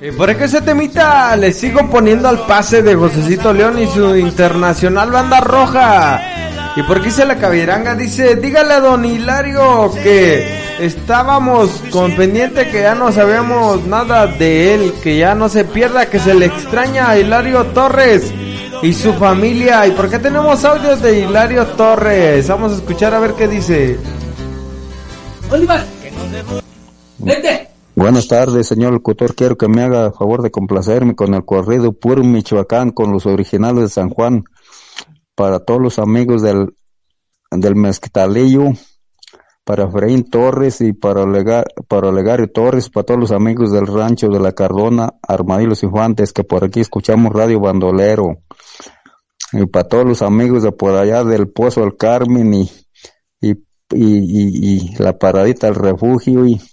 Y por aquí ese temita le sigo poniendo al pase de Josecito León y su internacional banda roja. Y por aquí se la cabiranga dice, dígale a don Hilario que estábamos con pendiente, que ya no sabíamos nada de él, que ya no se pierda, que se le extraña a Hilario Torres y su familia. ¿Y por qué tenemos audios de Hilario Torres? Vamos a escuchar a ver qué dice. Olivar, vete. Buenas tardes, señor locutor. Quiero que me haga favor de complacerme con el corrido Puro Michoacán, con los originales de San Juan, para todos los amigos del Mezquitalillo, para Efraín Torres y para Olegario Torres, para todos los amigos del rancho de la Cardona, Armadillos y Juantes, que por aquí escuchamos Radio Bandolero, y para todos los amigos de por allá del Pozo del Carmen y la Paradita del Refugio y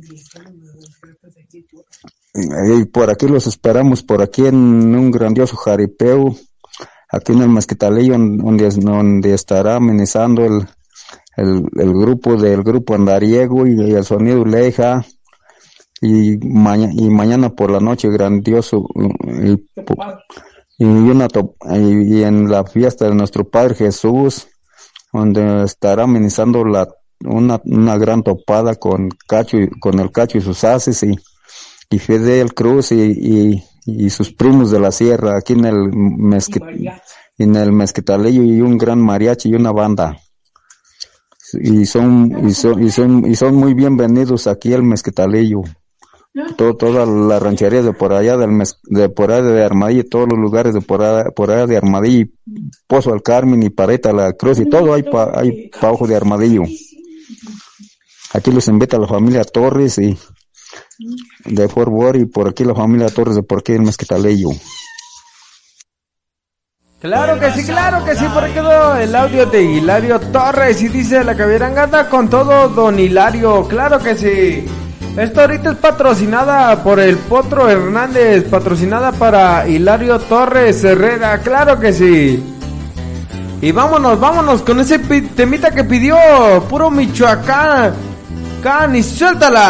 por aquí los esperamos, por aquí en un grandioso jaripeo, aquí en el Mezquitalillo, donde estará amenizando el grupo Andariego y el Sonido Leja, y mañana por la noche grandioso y en la fiesta de nuestro Padre Jesús, donde estará amenizando una gran topada con el Cacho y sus haces y Fidel Cruz y sus primos de la sierra, aquí en el Mezquitalillo, y un gran mariachi y una banda. Y son muy bienvenidos aquí al Mezquitalillo. Todas las rancherías de por allá de Armadillo, todos los lugares de por allá de Armadillo, Pozo del Carmen y Pareta la Cruz, y todo hay pa ojo de Armadillo. Aquí los invita la familia Torres y de Fort Worth, y por aquí la familia Torres de por aquí en Mezquitalillo. Claro que sí, por aquí quedó el audio de Hilario Torres y dice la cabirangada con todo don Hilario, claro que sí. Esto ahorita es patrocinada por el Potro Hernández, patrocinada para Hilario Torres Herrera, claro que sí. Y vámonos con ese temita que pidió Puro Michoacán, y suéltala.